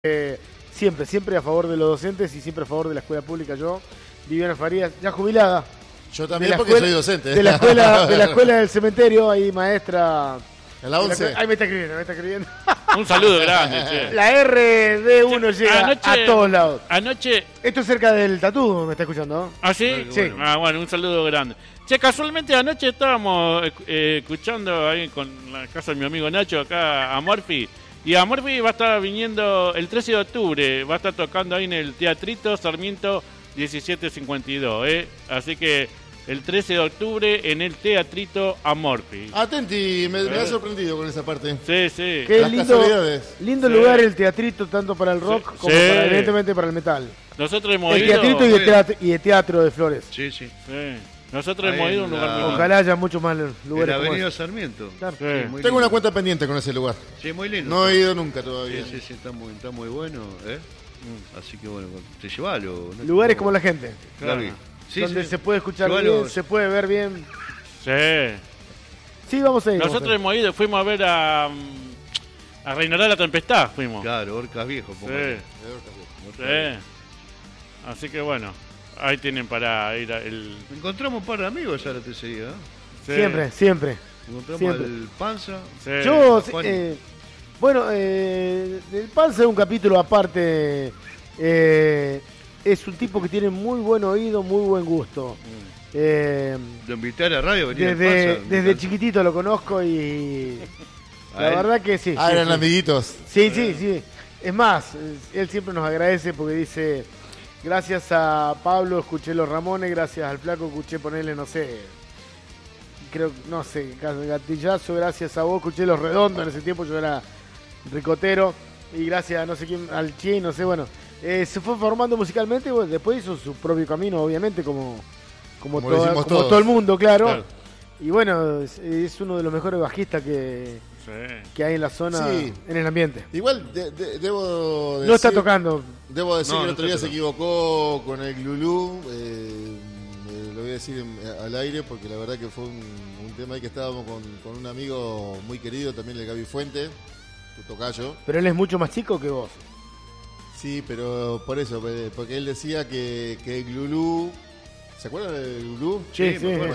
Siempre a favor de los docentes y siempre a favor de la escuela pública. Yo, Viviana Farías, ya jubilada. Yo también porque soy docente. De la escuela del cementerio, ahí maestra. En la 11. Ahí me está escribiendo. Un saludo grande, che. La RD1 llega a todos lados. Anoche. Esto es cerca del Tatú, me está escuchando, ¿no? ¿Ah, sí? Sí. Bueno, un saludo grande. Che, casualmente anoche estábamos escuchando ahí con la casa de mi amigo Nacho acá a Murphy. Y a Murphy va a estar viniendo el 13 de octubre. Va a estar tocando ahí en el Teatrito Sarmiento 1752. Así que el 13 de octubre en el Teatrito a Murphy. Atenti, me ha sorprendido con esa parte. Sí. Qué lindo lugar el Teatrito, tanto para el rock como evidentemente para el metal. Nosotros hemos el ido... Teatrito y el Teatro de Flores. Sí. Nosotros hemos ido a un lugar muy Ojalá haya muchos más lugares. En la Avenida Sarmiento. Claro. Sí, tengo una cuenta pendiente con ese lugar. Sí, muy lindo. No he ido nunca todavía. Sí, está muy bueno. Así que bueno, te llevalo. Lugares como la gente. Claro. Donde se puede escuchar bien, se puede ver bien. Sí, vamos a ir. Nosotros hemos ido, fuimos a ver a Reinará la Tempestad, fuimos. Claro, Orcas Viejo. Sí. Así que bueno, ahí tienen para ir el... Encontramos un par de amigos ya la TCI, Siempre. Encontramos al Panza. Sí. Yo, el Panza es un capítulo aparte. Es un tipo que tiene muy buen oído, muy buen gusto. Lo invité a la radio, venía desde chiquitito lo conozco y la verdad que sí. Eran amiguitos. Sí. Es más, él siempre nos agradece porque dice, gracias a Pablo escuché Los Ramones, gracias al Flaco escuché ponerle, Gatillazo, gracias a vos escuché Los Redondos, en ese tiempo yo era ricotero, y gracias a no sé quién, al Che, se fue formando musicalmente y después hizo su propio camino, obviamente, como todo el mundo, claro. Y bueno, es uno de los mejores bajistas que hay en la zona, en el ambiente. Igual debo decir... No está tocando. Debo decir que el otro día se equivocó con el Glulú. Lo voy a decir al aire porque la verdad que fue un tema ahí que estábamos con un amigo muy querido, también el Gaby Fuente, tu tocayo. Pero él es mucho más chico que vos. Sí, pero por eso, porque él decía que el Glulú... ¿Se acuerdan del Glulú? Sí. Bueno,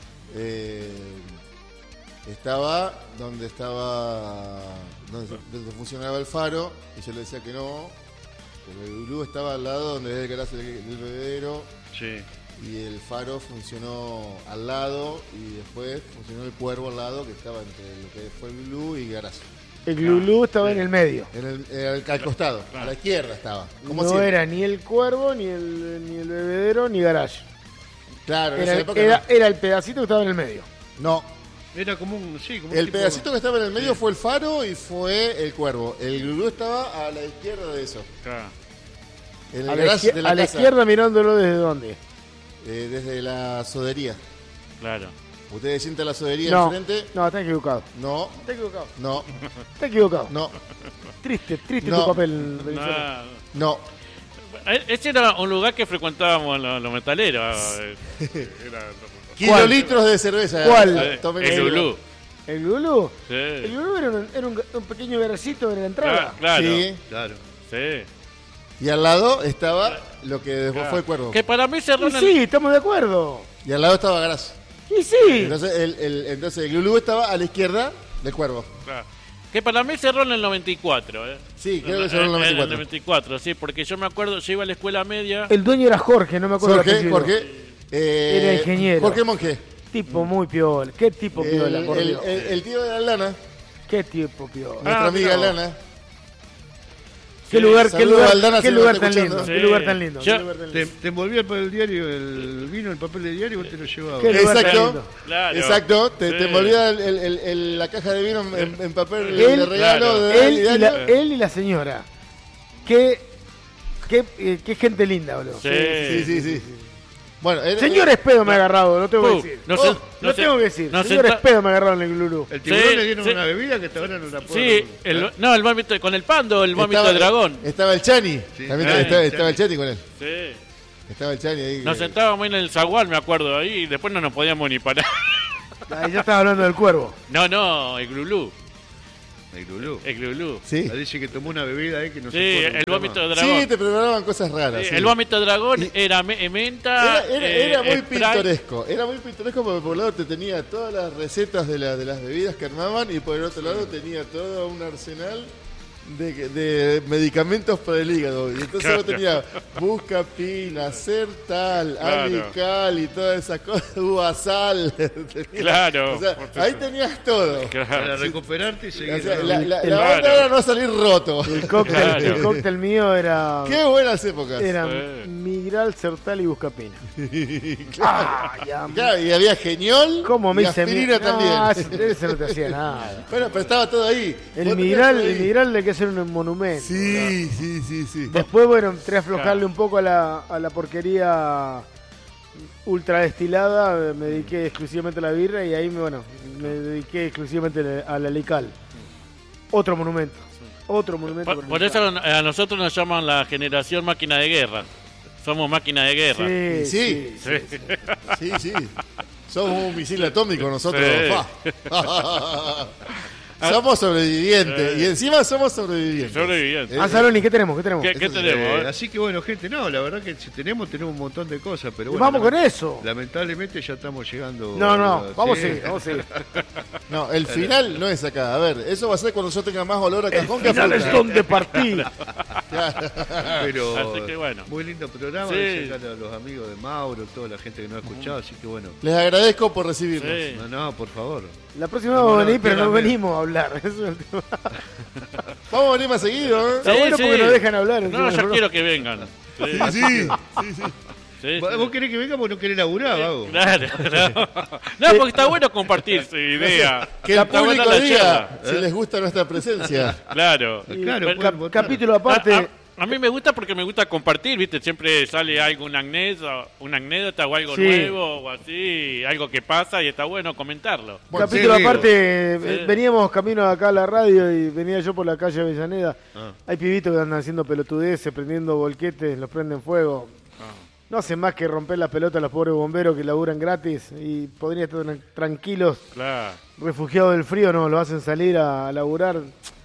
estaba donde funcionaba el faro, y yo le decía que no, porque el Glulú estaba al lado donde es el garaje del bebedero, y el faro funcionó al lado, y después funcionó el Cuervo al lado, que estaba entre lo que fue el Glulú y Garazo. El Glulú estaba en el medio. Al costado, a la izquierda estaba. No era ni el Cuervo, ni el bebedero, ni Garage. Claro, era el pedacito que estaba en el medio. No. Era como el pedacito que estaba en el medio fue el faro y fue el Cuervo. El Glulú estaba a la izquierda de eso. Claro. En el garage de la casa. La izquierda mirándolo desde dónde. Desde la sodería. Claro. ¿Ustedes sienten la sodería enfrente? No, está equivocado. No. Está equivocado. No. Está equivocado. No. Triste tu papel. No. Ese era un lugar que frecuentábamos los metaleros. Kilolitros de cerveza. ¿Cuál? El Glulú. ¿El Glulú? Sí. El Glulú era un pequeño garacito en la entrada. Claro. Sí. Y al lado estaba lo que después fue el Cuervo. Que para mí cerró Sí, estamos de acuerdo. Y al lado estaba Garazo. Y sí. Entonces el Glulú estaba a la izquierda del Cuervo. Claro. Que para mí cerró en el 94. Sí, creo que cerró en el 94. En el 94, sí, porque yo me acuerdo, yo iba a la escuela media. El dueño era Jorge, no me acuerdo. Jorge. Era ingeniero. Jorge Monge. Tipo muy piola. ¿Qué tipo piola? El tío de Alana. ¿Qué tipo piola? Nuestra amiga Alana. Qué lugar tan lindo. Sí. Qué lugar tan lindo. Te envolvía el diario, el vino, el papel de diario y vos te lo llevabas. Exacto. Te envolvía la caja de vino en papel de regalo. Él y la señora. Qué gente linda, boludo. Sí. Bueno, señor Espedo me ha agarrado, lo tengo que decir. No tengo que decir. Señor Espedo me ha agarrado en el Glulú. El tiburón le dieron una bebida que estaban en la puerta. Sí, el vómito con el pando, el vómito de dragón. Estaba el Chani. También estaba el Chani con él. Sí. Estaba el Chani ahí. Nos sentábamos en el zaguán, me acuerdo, ahí, y después no nos podíamos ni parar. Ahí ya estaba hablando del Cuervo. No, el Glulú. El Glulú. El Glulú. Sí. Dice que tomó una bebida ahí que no Sí, se puede el nunca vómito más. de dragón. Sí, te preparaban cosas raras. Sí, sí. El vómito de dragón era menta. Era muy Sprite. pintoresco. Era muy pintoresco porque por un lado te tenía todas las recetas de las bebidas que armaban y por el otro lado tenía todo un arsenal de medicamentos para el hígado. Y entonces Claro. vos tenías buscapina, Sertal, Claro. Amical y todas esas cosas, Uvasal. Claro. O sea, ahí tenías todo. Claro. Para recuperarte y O seguir. sea, ¿no? la el- onda claro. era no salir roto. El cóctel, Claro. el cóctel mío era Qué buenas épocas. era Migral, Sertal y Buscapina. Claro, y había Geniol ¿Cómo me y hice aspirina No, también. ese no te hacía nada. Bueno, pero estaba todo ahí. El Vos tenías Migral, todo ahí. el Migral le hay que hacer un monumento. Sí, sí, sí, sí. Después, bueno, entré a aflojarle un poco a la porquería ultra destilada, me dediqué exclusivamente a la birra y ahí, bueno, me dediqué exclusivamente a la Lical. Otro monumento. Otro monumento. para Por la eso Lical. a nosotros nos llaman la generación máquina de guerra. Somos máquina de guerra. Sí, Sí. sí. Sí, sí. Somos un misil atómico nosotros. Sí. Fa. Somos sobrevivientes. Y encima somos sobrevivientes. Sobrevivientes. Ah, Saloni, ¿qué tenemos? ¿Qué tenemos? ¿Qué tenemos? Así que bueno, gente, no, la verdad que si tenemos un montón de cosas, pero bueno. Vamos con eso. Lamentablemente ya estamos llegando. No, vamos a Sí. seguir, vamos a seguir. No, el final no es acá. A ver, eso va a ser cuando yo tenga más olor a El cajón que a final es fruta. donde partir. Pero Así que bueno. muy lindo programa, Sí. dice acá los amigos de Mauro, toda la gente que nos ha escuchado, así que bueno. Les agradezco por recibirnos. Sí. No, por favor. La próxima vamos a venir, pero no dígame. venimos a hablar. Eso es el tema. Vamos a venir más seguido, ¿eh? Está bueno porque nos dejan hablar encima No, del yo programa. quiero que vengan. Sí, Sí, sí, sí. sí, ¿Vos sí. querés que venga porque no querés laburar, vago? Claro, no, porque está bueno compartir su idea. Que el Está buena público la diga charla. si les gusta nuestra presencia. Claro. Y Claro, Pero- pueden votar. capítulo aparte. A mí me gusta porque me gusta compartir, ¿viste? Siempre sale alguna anécdota o algo Sí. nuevo o así, algo que pasa y está bueno comentarlo. Bueno, Capítulo sí, digo. aparte, Sí. veníamos camino acá a la radio y venía yo por la calle Avellaneda. Ah. Hay pibitos que andan haciendo pelotudeces, prendiendo volquetes, los prenden fuego. No hacen más que romper la pelota a los pobres bomberos que laburan gratis y podrían estar tranquilos, Claro. refugiados del frío, no, lo hacen salir a laburar.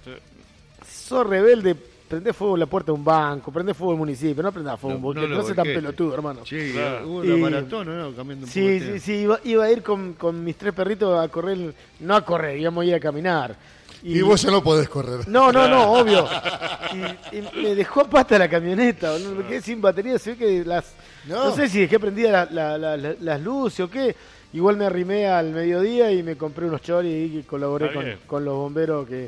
Sos rebelde, prendés fuego en la puerta de un banco, prendés fuego al municipio, no prendás fuego en un volquete, no, lo seas tan volquete. pelotudo, hermano. Sí, Claro. hubo una Y- maratón, ¿no? Cambiando un Sí, poco sí, sí, iba a ir con mis 3 perritos a correr, no a correr, íbamos a ir a caminar. Y vos ya no podés correr. No, obvio. Y me dejó a pata la camioneta, boludo, me quedé sin batería, se ve que no sé si dejé prendida las luces o qué. Igual me arrimé al mediodía y me compré unos choris y colaboré Está bien. con los bomberos que...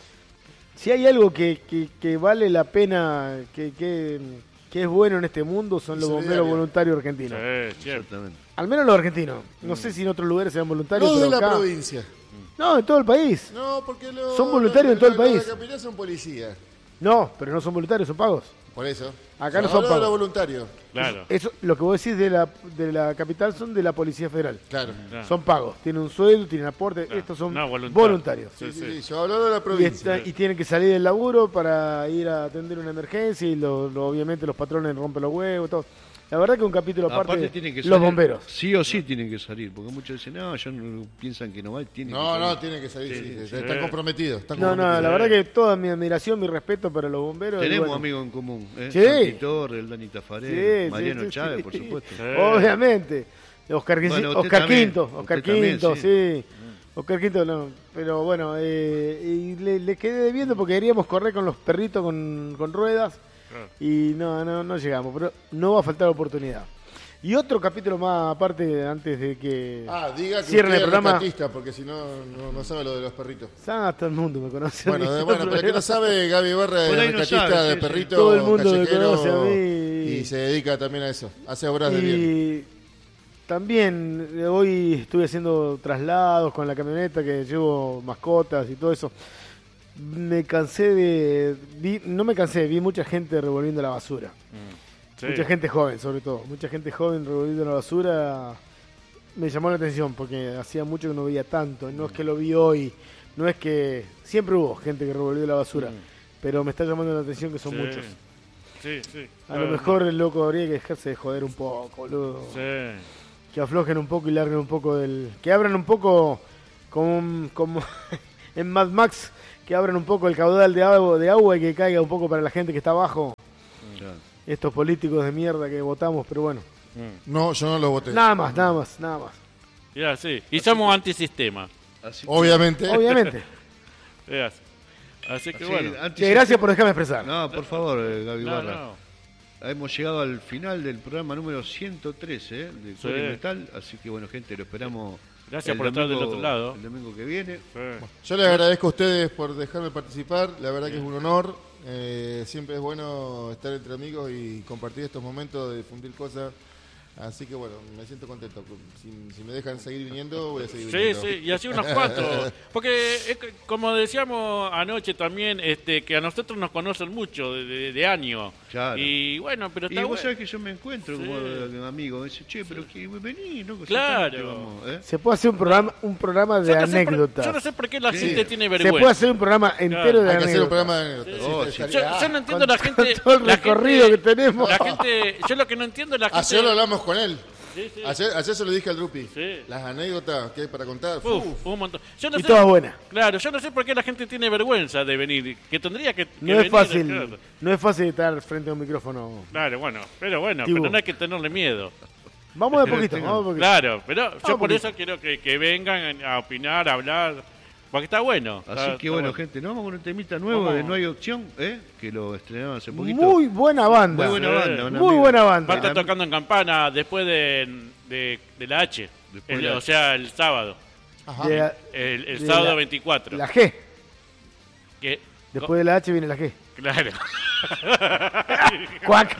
Si hay algo que vale la pena, que es bueno en este mundo, son los Solidario. bomberos voluntarios argentinos. Sí, cierto. Exactamente. Al menos los argentinos. No sé si en otros lugares sean voluntarios, No de pero la acá... provincia. No, en todo el país. No, porque Son voluntarios en todo el país. La capital son policías. No, pero no son voluntarios, son pagos. Por eso. Acá no Yo son hablo de pagos. los voluntarios. Claro. Eso, lo que vos decís de la capital son de la Policía Federal. Claro. Claro. Son pagos, tienen un sueldo, tienen aporte, Claro. estos son No, voluntario. voluntarios. Sí, Sí, sí, sí. sí. Yo hablo de la Y, provincia. y tienen que salir del laburo para ir a atender una emergencia y obviamente los patrones rompen los huevos, todo. La verdad que un capítulo aparte, tienen que los salir, bomberos. Sí o sí tienen que salir, porque muchos dicen, no, ya no piensan que no va, tienen que No, salir. no, tienen que salir. Sí, Sí, sí. Están comprometidos. Están No, comprometidos. la verdad que toda mi admiración, mi respeto para los bomberos. y Tenemos bueno, amigos en común, ¿eh? Sí. Santi Torre, el Dani Tafarel, sí, Mariano sí, Chávez, sí. por supuesto. Sí. Obviamente. Oscar, Bueno, usted Oscar también, Quinto, usted Oscar también, Quinto, sí. sí. Oscar Quinto no, pero bueno, y le quedé debiendo porque queríamos correr con los perritos con ruedas Claro. y no llegamos, pero no va a faltar oportunidad. Y otro capítulo más aparte antes de que Diga que cierren usted el programa. es rescatista, porque si no, no sabe lo de los perritos. Todo el mundo me conoce. Bueno, a mí, bueno, para el que no sabe, Gaby Barra Por ahí es no rescatista sabe, de sí, sí. perritos, Todo el mundo me callejero, conoce a mí. y se dedica también a eso. Hace obras de bien. Y también hoy estuve haciendo traslados con la camioneta que llevo mascotas y todo eso. Me cansé vi mucha gente revolviendo la basura. Sí. Mucha gente joven, sobre todo. Mucha gente joven revolviendo la basura. Me llamó la atención porque hacía mucho que no veía tanto. No es que lo vi hoy. No es que... Siempre hubo gente que revolvió la basura. Pero me está llamando la atención que son Sí. muchos. Sí, sí. A lo mejor el loco habría que dejarse de joder un poco, boludo. Sí. Que aflojen un poco y larguen un poco del... Que abran un poco como en Mad Max, que abran un poco el caudal de agua y que caiga un poco para la gente que está abajo. Claro. Estos políticos de mierda que votamos, pero bueno. No, yo no lo voté. Nada más. Ya, sí. Y somos antisistema. Así Obviamente. Ya. Así que Así, bueno. Gracias por dejarme expresar. No, por favor, Gaby No, Barra. no. Hemos llegado al final del programa número 113 de Sí. Core Metal, así que bueno, gente, lo esperamos. Gracias el por estar del otro lado. El domingo que viene. Sí. Yo les agradezco a ustedes por dejarme participar. La verdad que es un honor. Siempre es bueno estar entre amigos y compartir estos momentos de difundir cosas. Así que bueno, me siento contento. Si me dejan seguir viniendo, voy a seguir viniendo. Sí, y así unos cuantos. Porque, como decíamos anoche también, que a nosotros nos conocen mucho de años. Claro. Y bueno, pero Y está vos bueno. sabés que yo me encuentro Sí. con amigos, me dice, che, pero que vení, ¿no? Que Claro. sentarte, vamos, ¿eh? Se puede hacer un programa de Yo no sé anécdotas. yo no sé por qué la Sí. gente tiene Se vergüenza. puede hacer un programa entero de Hay que hacer un anécdotas. programa de anécdotas. Oh, Sí, sí. estaría- Yo no entiendo la gente. Todo el la recorrido gente- que tenemos. La gente, yo lo que no entiendo es la gente. Ayer lo hablamos con él. Sí, sí. Ayer se lo dije al Drupi. Sí. Las anécdotas que hay para contar. Un montón. Yo no Y sé- todas buenas. Claro, yo no sé por qué la gente tiene vergüenza de venir. Que tendría que No venir, es fácil, claro. no es fácil estar frente a un micrófono. Claro, pero Tibu. no hay que tenerle miedo. Vamos de poquito, vamos de poquito. Claro, pero yo por poquito. eso quiero que vengan a opinar, a hablar, porque está bueno. Así Está- que está bueno, gente, nos vamos con un temita nuevo Vamos. de No Hay Opción, que lo estrenaron hace poquito. Muy buena banda. Muy buena banda. un Muy amigo. buena Va a banda. estar tocando en Campana después de la H. Después de la O H. sea, el sábado. Ajá. De- El de sábado la- 24. La G. Que- Después de la H viene la G. Claro. Cuac.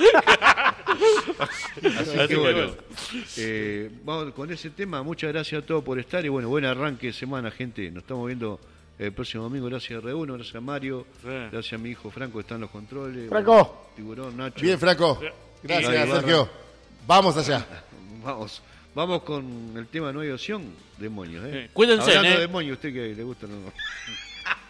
Así que bueno, vamos con ese tema. Muchas gracias a todos por estar y bueno, buen arranque de semana, gente. Nos estamos viendo el próximo domingo. Gracias a Reuno, gracias a Mario, Sí. gracias a mi hijo Franco que está en los controles. Franco. Bueno, Tiburón, Nacho. Bien, Franco. Gracias, Gaby Barra. Sergio. Vamos allá. Vamos con el tema No Hay Opción, demonios. Sí. Cuídense, Hablando ¿eh? de demonios, usted que le gusta, no.